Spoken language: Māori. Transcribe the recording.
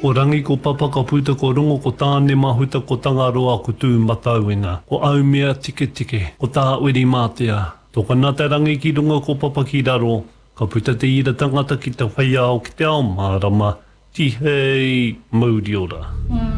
o rangi ko papa ka puta ko rongo ko tāne mahuta ko tangaroa ko tū matauina. Ko au mea tike tike, ko tā uri mātea. Tō nata rangi ki runga ko papa ki raro, ka puta te ira tangata ki te whaiao ki te ao mārama, ti hei mauri ora.